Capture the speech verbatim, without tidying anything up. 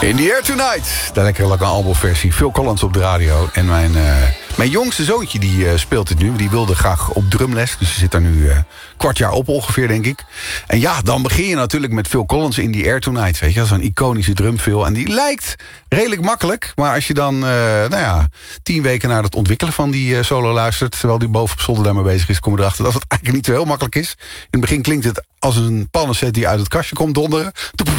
In the Air Tonight. De lekkere Lacan albumversie. Phil Collins op de radio. En mijn, uh, mijn jongste zoontje die uh, speelt het nu. Die wilde graag op drumles. Dus ze zit daar nu uh, kwart jaar op ongeveer, denk ik. En ja, dan begin je natuurlijk met Phil Collins in the Air Tonight. Weet je, dat is een iconische drumfil. En die lijkt redelijk makkelijk. Maar als je dan, uh, nou ja, tien weken naar het ontwikkelen van die uh, solo luistert, terwijl die boven op zolder daarmee bezig is, kom je erachter dat het eigenlijk niet zo heel makkelijk is. In het begin klinkt het als een pannenset die uit het kastje komt donderen.